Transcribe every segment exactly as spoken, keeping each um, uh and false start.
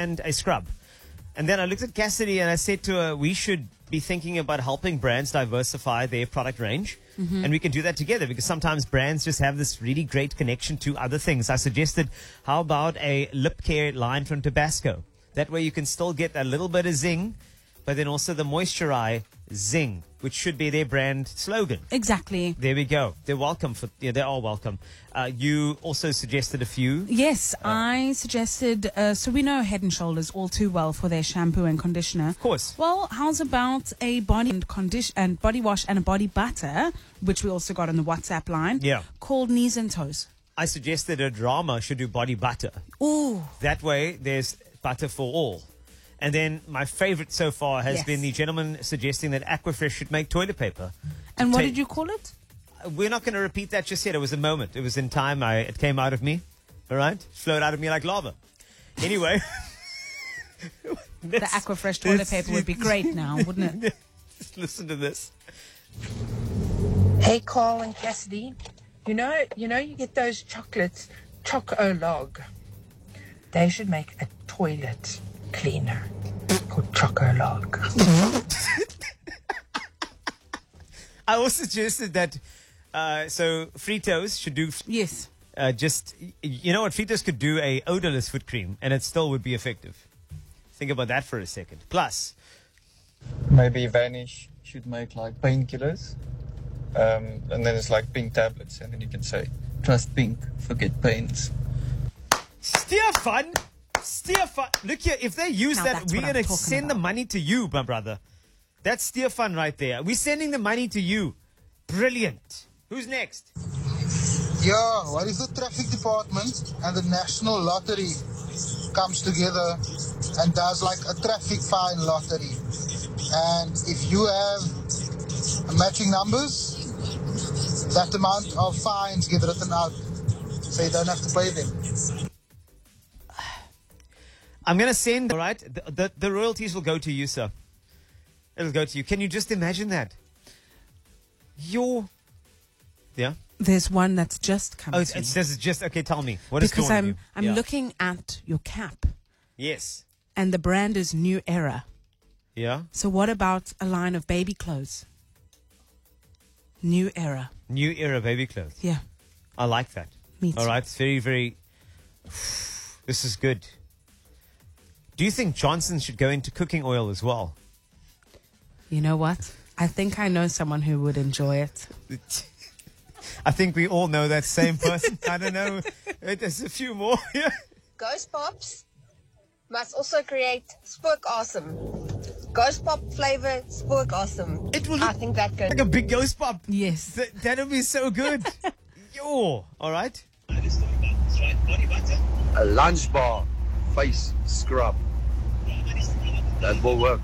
and a scrub. And then I looked at Cassidy and I said to her, we should be thinking about helping brands diversify their product range. Mm-hmm. And we can do that together because sometimes brands just have this really great connection to other things. I suggested, how about a lip care line from Tabasco? That way you can still get a little bit of zing, but then also the moisturize zing, which should be their brand slogan. Exactly. There we go. They're welcome. For yeah, they're all welcome. Uh, you also suggested a few. Yes, uh, I suggested, uh, so we know Head and Shoulders all too well for their shampoo and conditioner. Of course. Well, how's about a body and condition and body wash and a body butter, which we also got on the WhatsApp line. Yeah. Called Knees and Toes. I suggested a drama should do body butter. Ooh. That way there's butter for all. And then my favorite so far has Yes. been the gentleman suggesting that Aquafresh should make toilet paper. And what Ta- did you call it? We're not going to repeat that just yet. It was a moment. It was in time. I, it came out of me. All right? Flowed out of me like lava. Anyway. The Aquafresh toilet paper would be great now, wouldn't it? Just listen to this. Hey, Carl and Cassidy. You know, you know, you get those chocolates, Chocolog. They should make a toilet cleaner called Chocolog. I also suggested that, uh, so Fritos should do, Yes. uh, just, you know what, Fritos could do a odorless foot cream and it still would be effective. Think about that for a second. Plus, Maybe Vanish should make like painkillers. Um, and then it's like pink tablets. And then you can say, trust pink, forget pains. Stefan, Stefan, look here, if they use Now that, that's we're what I'm going to talking send the about. money to you, my brother. That's Stefan right there. We're sending the money to you. Brilliant. Who's next? Yeah, what if the traffic department and the national lottery comes together and does like a traffic fine lottery? And if you have matching numbers, that amount of fines get written out, so you don't have to pay them. I'm going to send, all right? The, the, the royalties will go to you, sir. It'll go to you. Can you just imagine that? Your, yeah? There's one that's just come Oh, to it's, me. it says it's just, okay, tell me. What is Because going on I'm you? I'm Yeah. looking at your cap, Yes. and the brand is New Era. Yeah? So what about a line of baby clothes? New Era. New era baby clothes. Yeah, I like that. me too. All right, it's very, very. This is good. Do you think Johnson should go into cooking oil as well? You know what? I think I know someone who would enjoy it. I think we all know that same person. I don't know. There's a few more. Yeah. Ghost Pops must also create Spook Awesome. Ghost Pop flavor Spook Awesome. It will I look think that could. like a big ghost pop. Yes. Th- that would be so good. Yo. All right. A lunch bar face scrub. That will work.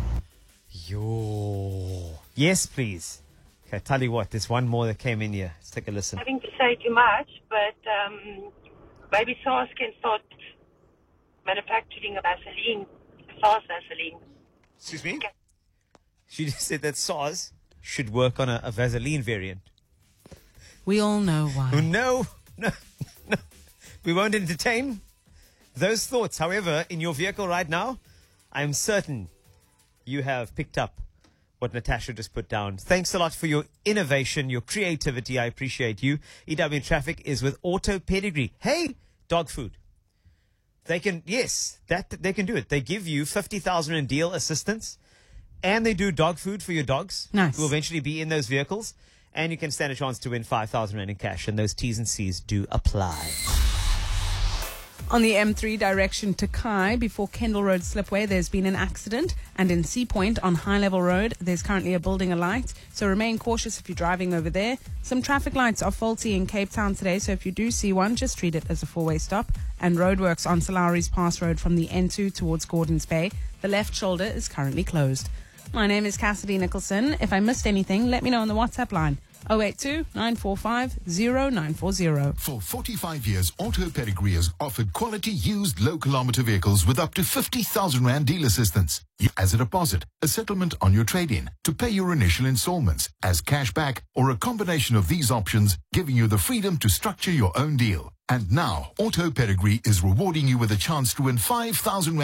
Yo. Yes, please. Okay, tell you what. There's one more that came in here. Let's take a listen. Having to say too much, but um, maybe SARS can start manufacturing a Vaseline, SARS Vaseline. Excuse me? She just said that SARS should work on a, a Vaseline variant. We all know Oh, why. no, no, no. We won't entertain those thoughts. However, in your vehicle right now, I'm certain you have picked up what Natasha just put down. Thanks a lot for your innovation, your creativity. I appreciate you. E W Traffic is with Auto Pedigree. Hey, dog food. They can, yes, that they can do it. They give you fifty thousand in deal assistance, and they do dog food for your dogs. Nice. Who will eventually be in those vehicles. And you can stand a chance to win five thousand rand in cash. And those T's and C's do apply. On the M three direction to Kai, before Kendall Road Slipway, there's been an accident. And in Sea Point on High Level Road, there's currently a building alight. So remain cautious if you're driving over there. Some traffic lights are faulty in Cape Town today. So if you do see one, just treat it as a four-way stop. And roadworks on Salaris Pass Road from the N two towards Gordons Bay. The left shoulder is currently closed. My name is Cassidy Nicholson. If I missed anything, let me know on the WhatsApp line. oh eight two, nine four five, zero nine four zero. For forty-five years, Auto Pedigree has offered quality used low-kilometer vehicles with up to fifty thousand rand deal assistance. As a deposit, a settlement on your trade-in, to pay your initial installments, as cash back, or a combination of these options, giving you the freedom to structure your own deal. And now, Auto Pedigree is rewarding you with a chance to win five thousand rand